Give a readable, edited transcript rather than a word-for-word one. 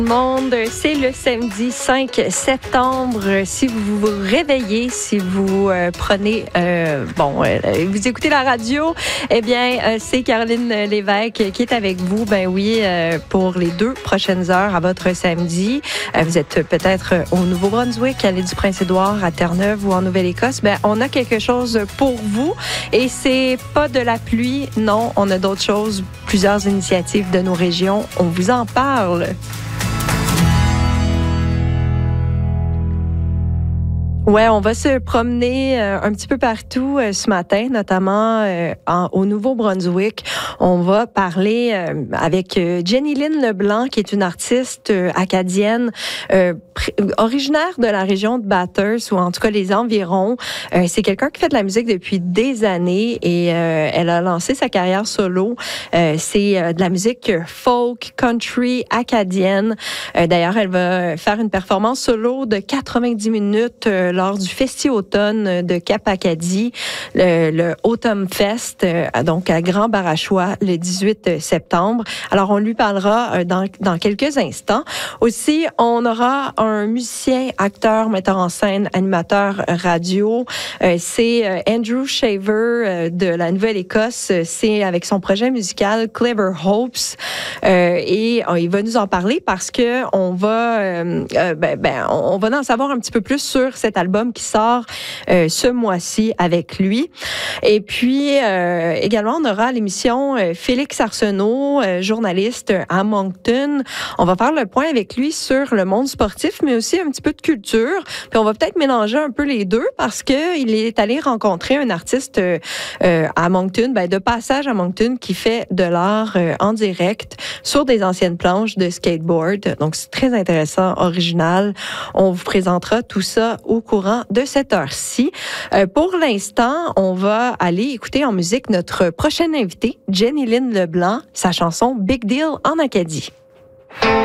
Monde, c'est le samedi 5 septembre. Si vous vous réveillez, si vous prenez, vous écoutez la radio, eh bien, c'est Caroline Lévesque qui est avec vous. Ben oui, pour les 2 prochaines heures à votre samedi. Vous êtes peut-être au Nouveau-Brunswick, à l'île du Prince-Édouard, à Terre-Neuve ou en Nouvelle-Écosse. Ben, on a quelque chose pour vous et c'est pas de la pluie. Non, on a d'autres choses, plusieurs initiatives de nos régions. On vous en parle. Ouais, on va se promener un petit peu partout ce matin, notamment au Nouveau-Brunswick. On va parler avec Jenny-Lynn Leblanc, qui est une artiste acadienne originaire de la région de Bathurst, ou en tout cas les environs. C'est quelqu'un qui fait de la musique depuis des années et elle a lancé sa carrière solo. C'est de la musique folk, country, acadienne. D'ailleurs, elle va faire une performance solo de 90 minutes lors du Festi-Automne de Cap-Acadie, le Autumn Fest, donc à Grand Barachois, le 18 septembre. Alors, on lui parlera dans quelques instants. Aussi, on aura un musicien, acteur, metteur en scène, animateur radio. C'est Andrew Shaver de la Nouvelle-Écosse. C'est avec son projet musical Clever Hopes. Et il va nous en parler parce que on va en savoir un petit peu plus sur cet album qui sort ce mois-ci avec lui. Et puis, également, on aura à l'émission Félix Arsenault, journaliste à Moncton. On va faire le point avec lui sur le monde sportif, mais aussi un petit peu de culture. Puis on va peut-être mélanger un peu les deux parce que il est allé rencontrer un artiste à Moncton, de passage à Moncton, qui fait de l'art en direct sur des anciennes planches de skateboard. Donc, c'est très intéressant, original. On vous présentera tout ça au courant de cette heure-ci. Pour l'instant, on va aller écouter en musique notre prochaine invitée, Jenny-Lynn Leblanc, sa chanson Big Deal en Acadie.